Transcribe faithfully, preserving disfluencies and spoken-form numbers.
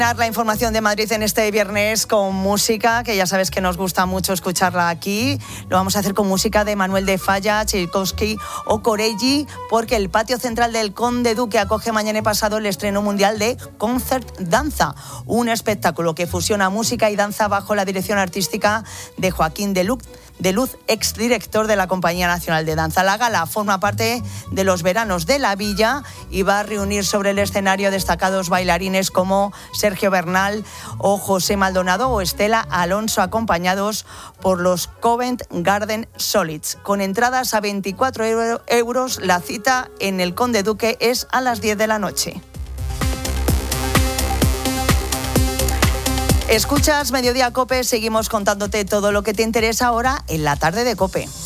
La información de Madrid en este viernes con música, que ya sabes que nos gusta mucho escucharla aquí. Lo vamos a hacer con música de Manuel de Falla, Tchaikovsky o Corelli, porque el patio central del Conde Duque acoge mañana y pasado el estreno mundial de Concert Danza, un espectáculo que fusiona música y danza bajo la dirección artística de Joaquín de Luz, de Luz, exdirector de la Compañía Nacional de Danza. La gala forma parte de los veranos de la Villa y va a reunir sobre el escenario destacados bailarines como Sergio Bernal o José Maldonado o Estela Alonso, acompañados por los Covent Garden Solids. Con entradas a veinticuatro euros, la cita en el Conde Duque es a las diez de la noche. Escuchas Mediodía COPE, seguimos contándote todo lo que te interesa ahora en la tarde de COPE.